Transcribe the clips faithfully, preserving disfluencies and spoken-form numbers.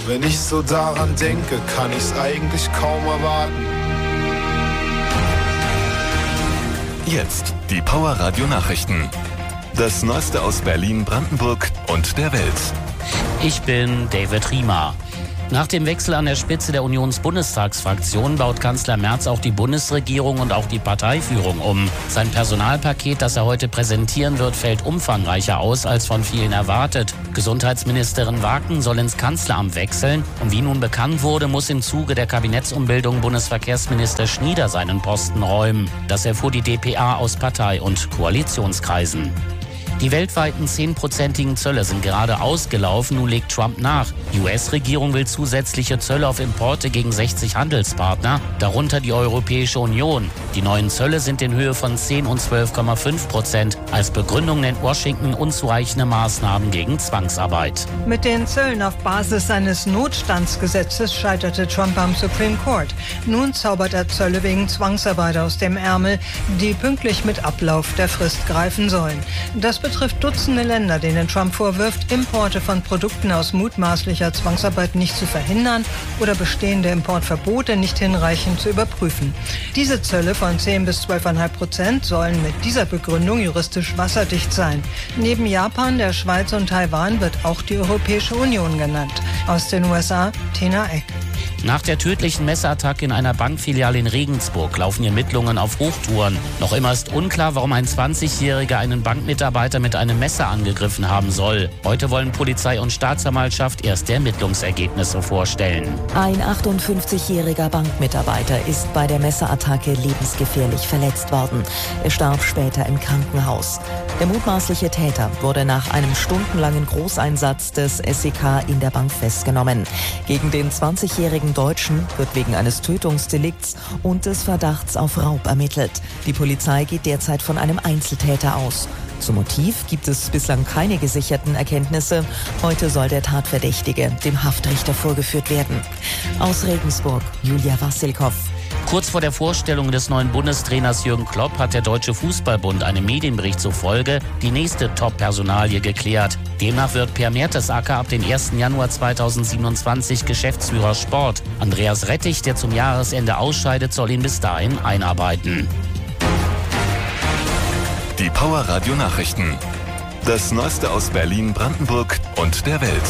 Wenn ich so daran denke, kann ich's eigentlich kaum erwarten. Jetzt die Power Radio Nachrichten. Das Neueste aus Berlin, Brandenburg und der Welt. Ich bin David Riemer. Nach dem Wechsel an der Spitze der Unionsbundestagsfraktion baut Kanzler Merz auch die Bundesregierung und auch die Parteiführung um. Sein Personalpaket, das er heute präsentieren wird, fällt umfangreicher aus als von vielen erwartet. Gesundheitsministerin Waken soll ins Kanzleramt wechseln. Und wie nun bekannt wurde, muss im Zuge der Kabinettsumbildung Bundesverkehrsminister Schnieder seinen Posten räumen. Das erfuhr die d p a aus Partei- und Koalitionskreisen. Die weltweiten zehnprozentigen Zölle sind gerade ausgelaufen, nun legt Trump nach. Die U S-Regierung will zusätzliche Zölle auf Importe gegen sechzig Handelspartner, darunter die Europäische Union. Die neuen Zölle sind in Höhe von zehn und zwölf Komma fünf Prozent. Als Begründung nennt Washington unzureichende Maßnahmen gegen Zwangsarbeit. Mit den Zöllen auf Basis eines Notstandsgesetzes scheiterte Trump am Supreme Court. Nun zaubert er Zölle wegen Zwangsarbeit aus dem Ärmel, die pünktlich mit Ablauf der Frist greifen sollen. Das betrifft Dutzende Länder, denen Trump vorwirft, Importe von Produkten aus mutmaßlicher Zwangsarbeit nicht zu verhindern oder bestehende Importverbote nicht hinreichend zu überprüfen. Diese Zölle von zehn bis zwölf Komma fünf Prozent sollen mit dieser Begründung juristisch wasserdicht sein. Neben Japan, der Schweiz und Taiwan wird auch die Europäische Union genannt. Aus den U S A, Tina Eck. Nach der tödlichen Messerattacke in einer Bankfiliale in Regensburg laufen Ermittlungen auf Hochtouren. Noch immer ist unklar, warum ein zwanzigjähriger einen Bankmitarbeiter mit einem Messer angegriffen haben soll. Heute wollen Polizei und Staatsanwaltschaft erste Ermittlungsergebnisse vorstellen. Ein achtundfünfzigjähriger Bankmitarbeiter ist bei der Messerattacke lebensgefährlich verletzt worden. Er starb später im Krankenhaus. Der mutmaßliche Täter wurde nach einem stundenlangen Großeinsatz des S E K in der Bank festgenommen. Gegen den zwanzigjährigen Deutschen wird wegen eines Tötungsdelikts und des Verdachts auf Raub ermittelt. Die Polizei geht derzeit von einem Einzeltäter aus. Zum Motiv gibt es bislang keine gesicherten Erkenntnisse. Heute soll der Tatverdächtige dem Haftrichter vorgeführt werden. Aus Regensburg, Julia Wassilkow. Kurz vor der Vorstellung des neuen Bundestrainers Jürgen Klopp hat der Deutsche Fußballbund einem Medienbericht zufolge die nächste Top-Personalie geklärt. Demnach wird Per Mertesacker ab dem ersten Januar zweitausendsiebenundzwanzig Geschäftsführer Sport. Andreas Rettich, der zum Jahresende ausscheidet, soll ihn bis dahin einarbeiten. Die Power Radio Nachrichten. Das Neueste aus Berlin, Brandenburg und der Welt.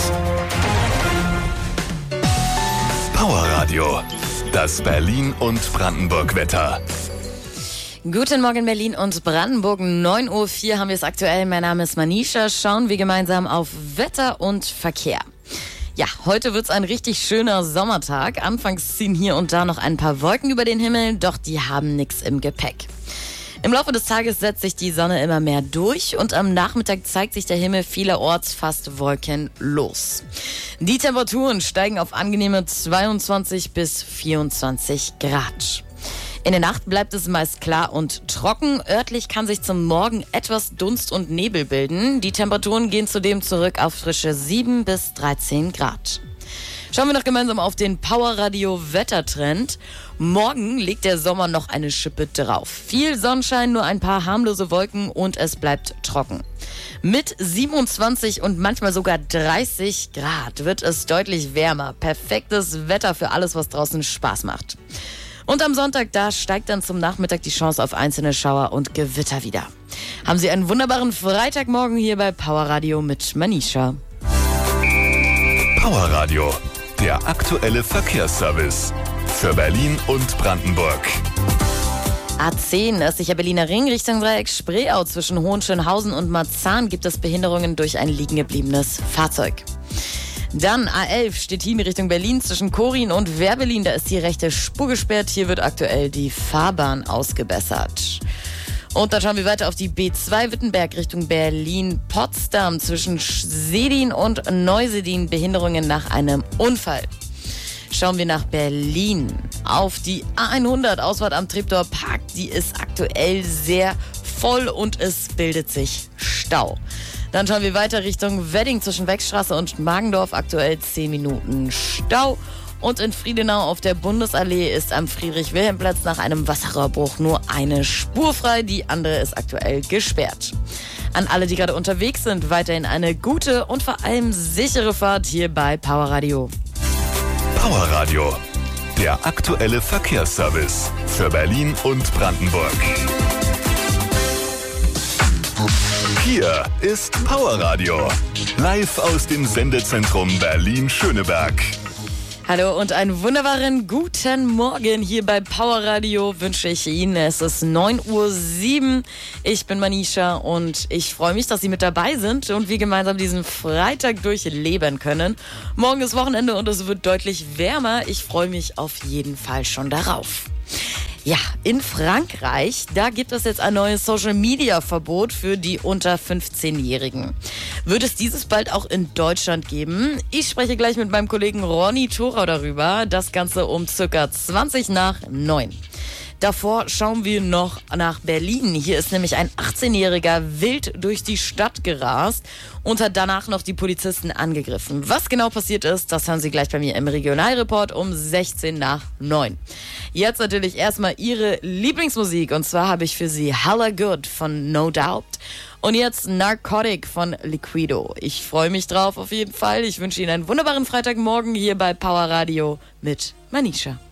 Power Radio. Das Berlin- und Brandenburg-Wetter. Guten Morgen Berlin und Brandenburg, neun Uhr vier haben wir es aktuell. Mein Name ist Manisha. Schauen wir gemeinsam auf Wetter und Verkehr. Ja, heute wird's ein richtig schöner Sommertag. Anfangs ziehen hier und da noch ein paar Wolken über den Himmel, doch die haben nichts im Gepäck. Im Laufe des Tages setzt sich die Sonne immer mehr durch und am Nachmittag zeigt sich der Himmel vielerorts fast wolkenlos. Die Temperaturen steigen auf angenehme zweiundzwanzig bis vierundzwanzig Grad. In der Nacht bleibt es meist klar und trocken. Örtlich kann sich zum Morgen etwas Dunst und Nebel bilden. Die Temperaturen gehen zudem zurück auf frische sieben bis dreizehn Grad. Schauen wir noch gemeinsam auf den Power-Radio-Wettertrend. Morgen legt der Sommer noch eine Schippe drauf. Viel Sonnenschein, nur ein paar harmlose Wolken und es bleibt trocken. Mit siebenundzwanzig und manchmal sogar dreißig Grad wird es deutlich wärmer. Perfektes Wetter für alles, was draußen Spaß macht. Und am Sonntag, da steigt dann zum Nachmittag die Chance auf einzelne Schauer und Gewitter wieder. Haben Sie einen wunderbaren Freitagmorgen hier bei Power Radio mit Manisha. Power Radio. Der aktuelle Verkehrsservice für Berlin und Brandenburg. A zehn, östlicher Berliner Ring, Richtung Dreieck Spreeau. Zwischen Hohenschönhausen und Marzahn gibt es Behinderungen durch ein liegengebliebenes Fahrzeug. Dann A elf, Stettin Richtung Berlin, zwischen Korin und Werbelin. Da ist die rechte Spur gesperrt. Hier wird aktuell die Fahrbahn ausgebessert. Und dann schauen wir weiter auf die B zwei Wittenberg Richtung Berlin-Potsdam. Zwischen Sedin und Neusedin Behinderungen nach einem Unfall. Schauen wir nach Berlin. Auf die A hundert, Ausfahrt am Treptower Park. Die ist aktuell sehr voll und es bildet sich Stau. Dann schauen wir weiter Richtung Wedding zwischen Wechstraße und Magendorf. Aktuell zehn Minuten Stau. Und in Friedenau auf der Bundesallee ist am Friedrich-Wilhelm-Platz nach einem Wasserrohrbruch nur eine Spur frei. Die andere ist aktuell gesperrt. An alle, die gerade unterwegs sind, weiterhin eine gute und vor allem sichere Fahrt hier bei Power Radio. Power Radio, der aktuelle Verkehrsservice für Berlin und Brandenburg. Hier ist Power Radio, live aus dem Sendezentrum Berlin-Schöneberg. Hallo und einen wunderbaren guten Morgen hier bei Power Radio wünsche ich Ihnen. Es ist neun Uhr sieben. Ich bin Manisha und ich freue mich, dass Sie mit dabei sind und wir gemeinsam diesen Freitag durchleben können. Morgen ist Wochenende und es wird deutlich wärmer. Ich freue mich auf jeden Fall schon darauf. Ja, in Frankreich, da gibt es jetzt ein neues Social-Media-Verbot für die unter fünfzehnjährigen. Wird es dieses bald auch in Deutschland geben? Ich spreche gleich mit meinem Kollegen Ronny Thorau darüber. Das Ganze um circa zwanzig nach neun. Davor schauen wir noch nach Berlin. Hier ist nämlich ein achtzehnjähriger wild durch die Stadt gerast und hat danach noch die Polizisten angegriffen. Was genau passiert ist, das hören Sie gleich bei mir im Regionalreport um sechzehn nach neun. Jetzt natürlich erstmal Ihre Lieblingsmusik und zwar habe ich für Sie Hella Good von No Doubt und jetzt Narcotic von Liquido. Ich freue mich drauf auf jeden Fall. Ich wünsche Ihnen einen wunderbaren Freitagmorgen hier bei Power Radio mit Manisha.